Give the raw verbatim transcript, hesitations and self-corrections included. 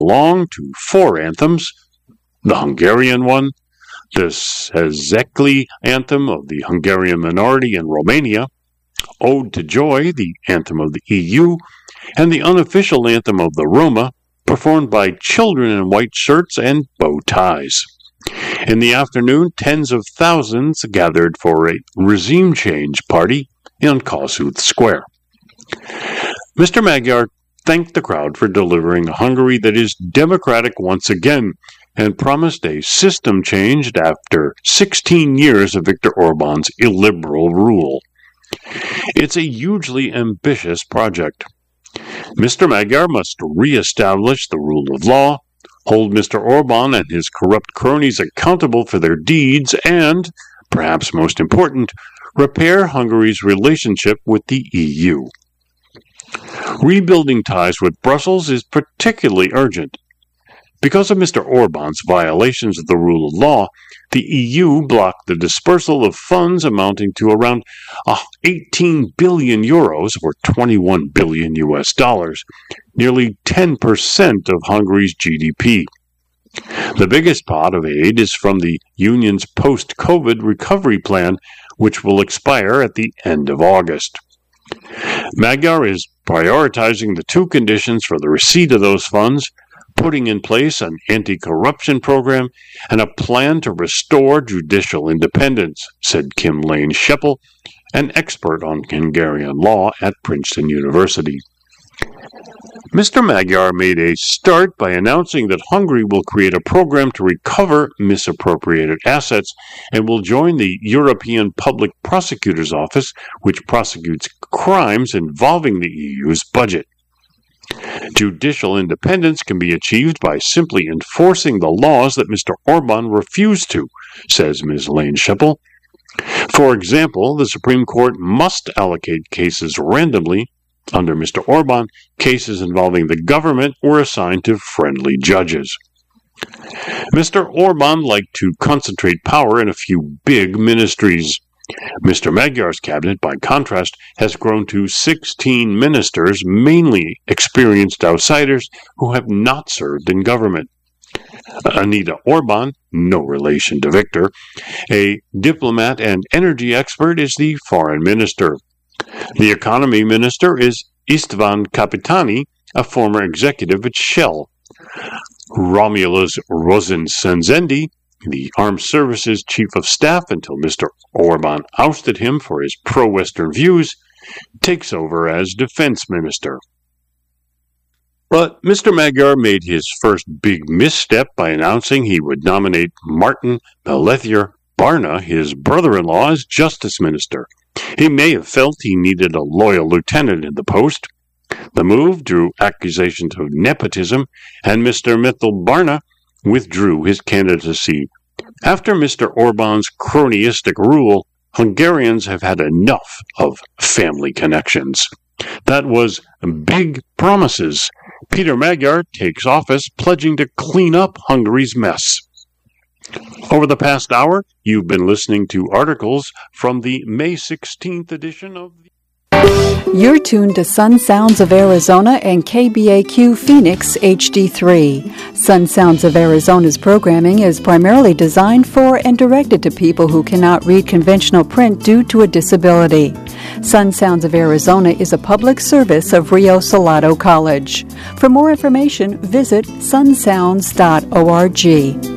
belong to four anthems: the Hungarian one, the Szekely anthem of the Hungarian minority in Romania, Ode to Joy, the anthem of the E U, and the unofficial anthem of the Roma, performed by children in white shirts and bow ties. In the afternoon, tens of thousands gathered for a regime change party in Kossuth Square. Mister Magyar thanked the crowd for delivering a Hungary that is democratic once again, and promised a system change after sixteen years of Viktor Orban's illiberal rule. It's a hugely ambitious project. Mister Magyar must re-establish the rule of law, hold Mister Orban and his corrupt cronies accountable for their deeds, and, perhaps most important, repair Hungary's relationship with the E U. Rebuilding ties with Brussels is particularly urgent. Because of Mister Orban's violations of the rule of law, the E U blocked the dispersal of funds amounting to around eighteen billion euros, or twenty-one billion U S dollars, nearly ten percent of Hungary's G D P. The biggest pot of aid is from the Union's post-COVID recovery plan, which will expire at the end of August. Magyar is prioritizing the two conditions for the receipt of those funds: putting in place an anti-corruption program and a plan to restore judicial independence, said Kim Lane-Scheppel, an expert on Hungarian law at Princeton University. Mister Magyar made a start by announcing that Hungary will create a program to recover misappropriated assets and will join the European Public Prosecutor's Office, which prosecutes crimes involving the E U's budget. Judicial independence can be achieved by simply enforcing the laws that Mister Orban refused to, says Miz Lane-Scheppel. For example, the Supreme Court must allocate cases randomly. Under Mister Orban, cases involving the government were assigned to friendly judges. Mister Orban liked to concentrate power in a few big ministries. Mister Magyar's cabinet, by contrast, has grown to sixteen ministers, mainly experienced outsiders who have not served in government. Anita Orban, no relation to Viktor, a diplomat and energy expert, is the foreign minister. The economy minister is István Kapitányi, a former executive at Shell. Romulus Rosenszentgyendy, the Armed Services Chief of Staff until Mister Orban ousted him for his pro-Western views, takes over as Defense Minister. But Mister Magyar made his first big misstep by announcing he would nominate Martin Melchior Barna, his brother-in-law, as Justice Minister. He may have felt he needed a loyal lieutenant in the post. The move drew accusations of nepotism, and Mister Mitchell Barna withdrew his candidacy. After Mister Orban's cronyistic rule, Hungarians have had enough of family connections. That was big promises. Peter Magyar takes office, pledging to clean up Hungary's mess. Over the past hour, you've been listening to articles from the May sixteenth edition of the You're tuned to Sun Sounds of Arizona and K B A Q Phoenix H D three. Sun Sounds of Arizona's programming is primarily designed for and directed to people who cannot read conventional print due to a disability. Sun Sounds of Arizona is a public service of Rio Salado College. For more information, visit sun sounds dot org.